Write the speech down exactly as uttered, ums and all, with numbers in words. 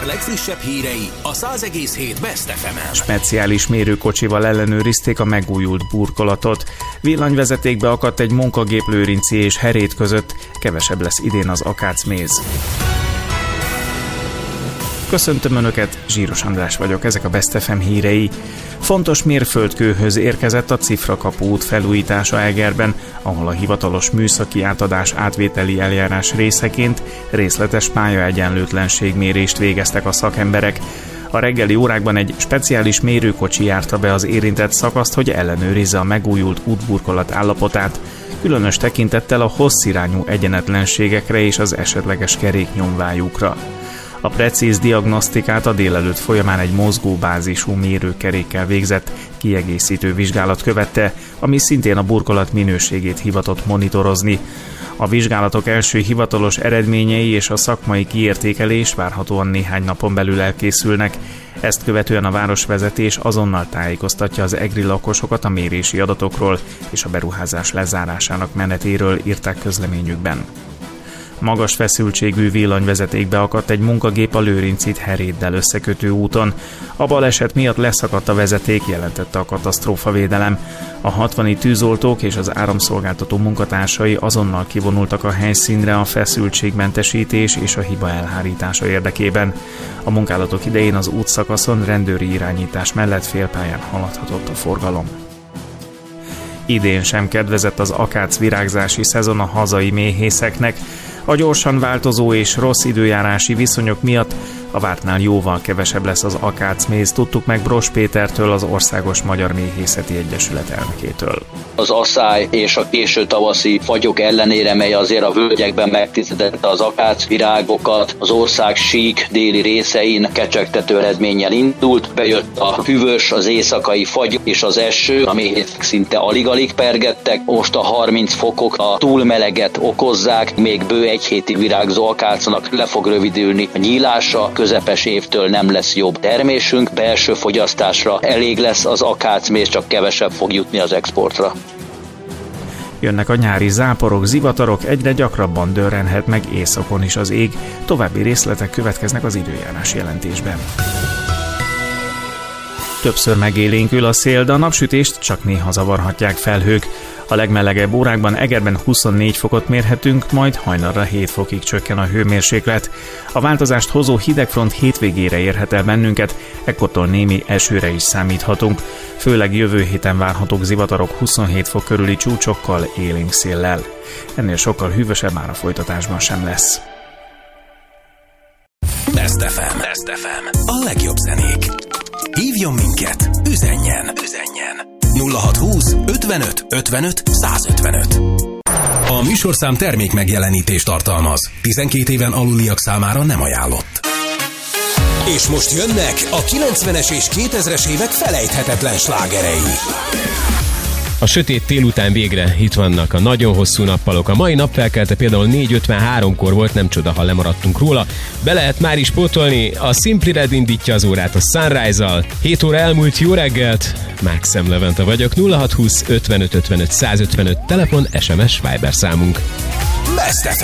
legfrissebb hírei a száz egész hét Best ef emen. Speciális mérőkocsival ellenőrizték a megújult burkolatot. Villanyvezetékbe akadt egy munkagép Lőrinci és Herét között, kevesebb lesz idén az akácméz. Köszöntöm Önöket, Zsíros András vagyok, ezek a Best ef em hírei. Fontos mérföldkőhöz érkezett a Cifrakapu út felújítása Egerben, ahol a hivatalos műszaki átadás átvételi eljárás részeként részletes pályaegyenlőtlenségmérést végeztek a szakemberek. A reggeli órákban egy speciális mérőkocsi járta be az érintett szakaszt, hogy ellenőrizze a megújult útburkolat állapotát, különös tekintettel a hosszirányú egyenetlenségekre és az esetleges keréknyomvájukra. A precíz diagnosztikát a délelőtt folyamán egy mozgóbázisú mérőkerékkel végzett kiegészítő vizsgálat követte, ami szintén a burkolat minőségét hivatott monitorozni. A vizsgálatok első hivatalos eredményei és a szakmai kiértékelés várhatóan néhány napon belül elkészülnek. Ezt követően a városvezetés azonnal tájékoztatja az egri lakosokat a mérési adatokról és a beruházás lezárásának menetéről, írták közleményükben. Magas feszültségű villanyvezetékbe akadt egy munkagép a Lőrincit Heréddel összekötő úton. A baleset miatt leszakadt a vezeték, jelentette a katasztrófavédelem. A hatvani tűzoltók és az áramszolgáltató munkatársai azonnal kivonultak a helyszínre a feszültségmentesítés és a hiba elhárítása érdekében. A munkálatok idején az útszakaszon rendőri irányítás mellett félpályán haladhatott a forgalom. Idén sem kedvezett az akác virágzási szezon a hazai méhészeknek. A gyorsan változó és rossz időjárási viszonyok miatt a vártnál jóval kevesebb lesz az akácméz, tudtuk meg Bross Pétertől, az Országos Magyar Méhészeti Egyesület elnökétől. Az asszály és a késő tavaszi fagyok ellenére, mely azért a völgyekben megtisztítette az akácvirágokat, az ország sík déli részein kecsegtető eredménnyel indult, bejött a hűvös, az éjszakai fagy és az eső, a méhészek szinte alig-alig pergettek, most a harminc fokok a túlmeleget okozzák, még bő egy hétig virágzó akácnak le fog rövidülni a nyílása, közepes évtől nem lesz jobb termésünk, belső fogyasztásra elég lesz az akácméz, csak kevesebb fog jutni az exportra. Jönnek a nyári záporok, zivatarok, egyre gyakrabban dörrenhet meg északon is az ég. További részletek következnek az időjárás jelentésben. Többször megélénkül a szél, de a napsütést csak néha zavarhatják felhők. A legmelegebb órákban Egerben huszonnégy fokot mérhetünk, majd hajnalra hét fokig csökken a hőmérséklet. A változást hozó hidegfront hétvégére érhet el bennünket, ekkortól némi esőre is számíthatunk. Főleg jövő héten várhatók zivatarok huszonhét fok körüli csúcsokkal, élénk széllel. Ennél sokkal hűvösebb már a folytatásban sem lesz. Best ef em. Best ef em. A legjobb zenék. Hívjon minket, üzenjen, üzenjen. nulla hatszázhúsz ötvenöt ötvenöt százötvenöt. A műsorszám termék megjelenítést tartalmaz. tizenkét éven aluliak számára nem ajánlott. És most jönnek a kilencvenes és kétezres évek felejthetetlen slágerei. A sötét tél után végre itt vannak a nagyon hosszú nappalok. A mai napfelkelte például négy ötvenháromkor volt, nem csoda, ha lemaradtunk róla. Be lehet már is pótolni, a Simply Red indítja az órát a Sunrise-al. hét óra elmúlt, jó reggelt! Max Levente vagyok, nulla hatszázhúsz ötvenöt ötvenöt százötvenöt, telefon, es em es, Viber számunk. Best ef